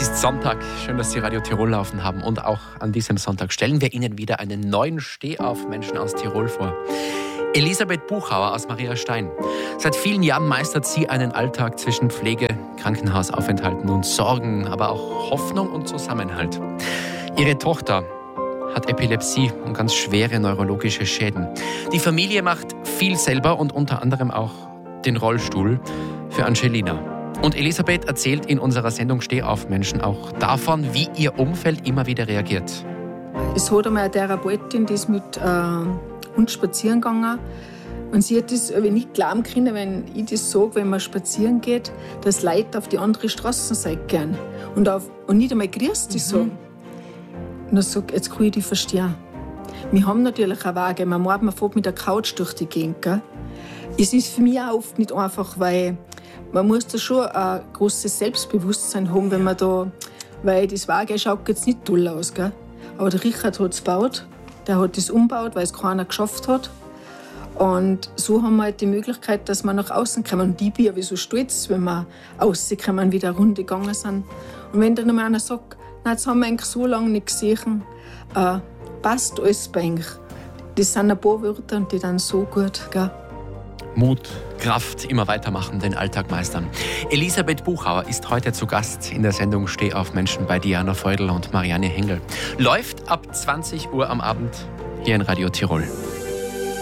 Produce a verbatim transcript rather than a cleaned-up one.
ist Sonntag. Schön, dass Sie Radio Tirol laufen haben. Und auch an diesem Sonntag stellen wir Ihnen wieder einen neuen Stehauf-Menschen aus Tirol vor. Elisabeth Buchauer aus Mariastein. Seit vielen Jahren meistert sie einen Alltag zwischen Pflege, Krankenhausaufenthalten und Sorgen, aber auch Hoffnung und Zusammenhalt. Ihre Tochter hat Epilepsie und ganz schwere neurologische Schäden. Die Familie macht viel selber und unter anderem auch den Rollstuhl für Angelina. Und Elisabeth erzählt in unserer Sendung Stehauf-Menschen auch davon, wie ihr Umfeld immer wieder reagiert. Es hat einmal eine Therapeutin, die ist mit äh, uns spazieren gegangen. Und sie hat das aber nicht glauben können, wenn ich das sage, wenn man spazieren geht, dass Leute auf die andere Straßenseite gehen und, auf, und nicht einmal grüß dich sagen. Und dann sage ich, jetzt kann ich dich verstehen. Wir haben natürlich eine Waage. Man meint, man fährt mit der Couch durch die Gegend. Gell? Es ist für mich auch oft nicht einfach, weil man muss da schon ein großes Selbstbewusstsein haben, wenn man da, weil das Waage schaut jetzt nicht toll aus, gell? Aber der Richard hat es gebaut, der hat es umgebaut, weil es keiner geschafft hat. Und so haben wir halt die Möglichkeit, dass wir nach außen kommen. Und ich bin ja wie so stolz, wenn wir rauskommen, wieder eine Runde gegangen sind. Und wenn dann einer sagt, na, jetzt haben wir eigentlich so lange nicht gesehen, äh, passt alles bei eigentlich. Das sind ein paar Wörter und die dann so gut, gell? Mut, Kraft, immer weitermachen, den Alltag meistern. Elisabeth Buchauer ist heute zu Gast in der Sendung Stehauf-Menschen bei Diana Feudel und Marianne Hengel. Läuft ab zwanzig Uhr am Abend hier in Radio Tirol.